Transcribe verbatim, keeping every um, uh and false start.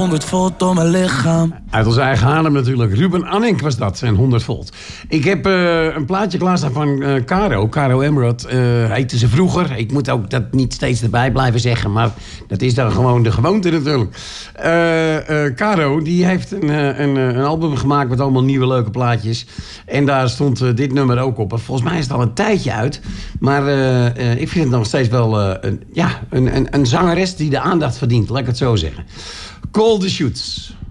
honderd volt door mijn lichaam. Uit ons eigen Haarlem natuurlijk. Ruben Anink was dat, en honderd volt. Ik heb uh, een plaatje klaarstaan van uh, Caro. Caro Emerald uh, heette ze vroeger. Ik moet ook dat niet steeds erbij blijven zeggen, maar dat is dan gewoon de gewoonte natuurlijk. Uh, uh, Caro, die heeft een, uh, een, uh, een album gemaakt met allemaal nieuwe leuke plaatjes. En daar stond uh, dit nummer ook op. Volgens mij is het al een tijdje uit. Maar uh, uh, ik vind het nog steeds wel uh, een, ja, een, een, een zangeres die de aandacht verdient. Laat ik het zo zeggen. Call the Shoots.